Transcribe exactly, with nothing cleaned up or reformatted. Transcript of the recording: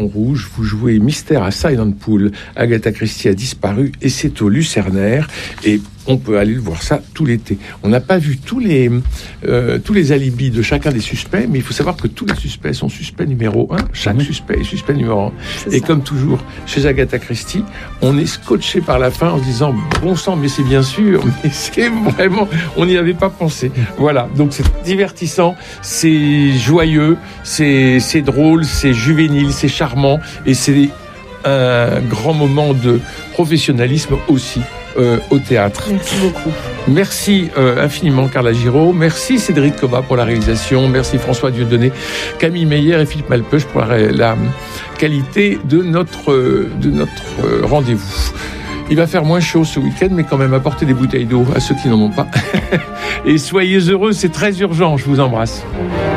Rouge, vous jouez Mystère à Silent Pool. Agatha Christie a disparu et c'est au Lucernaire et on peut aller le voir ça tout l'été. On n'a pas vu tous les, euh, tous les alibis de chacun des suspects, mais il faut savoir que tous les suspects sont suspects numéro un. Chaque mmh. suspect est suspect numéro un. C'est et ça. Comme toujours, chez Agatha Christie, on est scotché par la fin en se disant « Bon sang, mais c'est bien sûr, mais c'est vraiment... » On n'y avait pas pensé. Voilà, donc c'est divertissant, c'est joyeux, c'est, c'est drôle, c'est juvénile, c'est charmant et c'est un grand moment de professionnalisme aussi. Euh, au théâtre. Merci beaucoup. Merci euh, infiniment Carla Giraud. Merci Cédric Cobat pour la réalisation. Merci François Dieudonné, Camille Meyer et Philippe Malpeuch pour la, la qualité de notre, de notre rendez-vous. Il va faire moins chaud ce week-end, mais quand même apportez des bouteilles d'eau à ceux qui n'en ont pas. Et soyez heureux, c'est très urgent. Je vous embrasse.